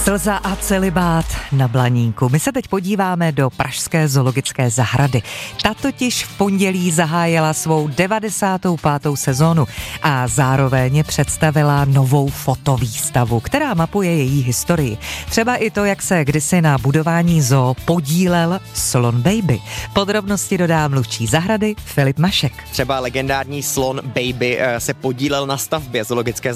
Slza a celibát na Blaníku. My se teď podíváme do pražské zoologické zahrady. Ta totiž v pondělí zahájila svou 95. sezónu a zároveň představila novou fotovýstavu, která mapuje její historii. Třeba i to, jak se kdysi na budování zoo podílel slon Baby. Podrobnosti dodá mluvčí zahrady Filip Mašek. Třeba legendární slon Baby se podílel na stavbě zoologické